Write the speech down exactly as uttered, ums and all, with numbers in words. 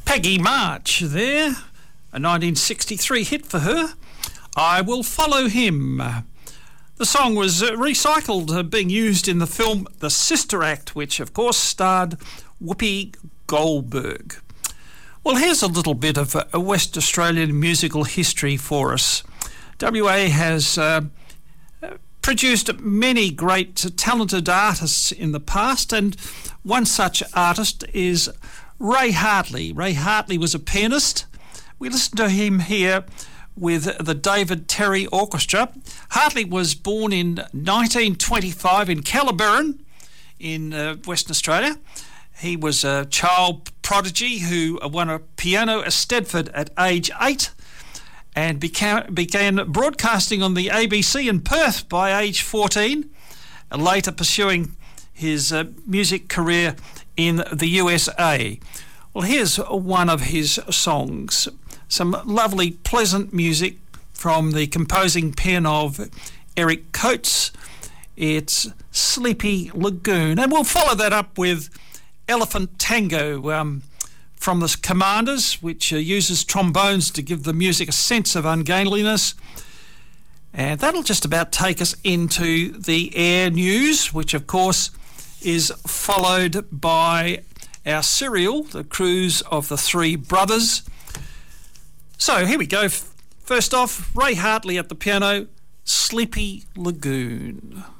Peggy March there, a nineteen sixty-three hit for her. I Will Follow Him. The song was uh, recycled, uh, being used in the film The Sister Act, which of course starred Whoopi Goldberg. Well, here's a little bit of uh, West Australian musical history for us. W A has uh, produced many great uh, talented artists in the past, and one such artist is Ray Hartley. Ray Hartley was a pianist. We listen to him here with the David Terry Orchestra. Hartley was born in nineteen twenty-five in Calabarin in uh, Western Australia. He was a child prodigy who won a piano at Stedford at age eight and beca- began broadcasting on the A B C in Perth by age fourteen, and later pursuing his uh, music career in the U S A. Well, here's one of his songs. Some lovely, pleasant music from the composing pen of Eric Coates. It's Sleepy Lagoon. And we'll follow that up with Elephant Tango um, from the Commanders, which uh, uses trombones to give the music a sense of ungainliness. And that'll just about take us into the air news, which of course is followed by our serial, The Cruise of the Three Brothers. So here we go. First off, Ray Hartley at the piano, Sleepy Lagoon.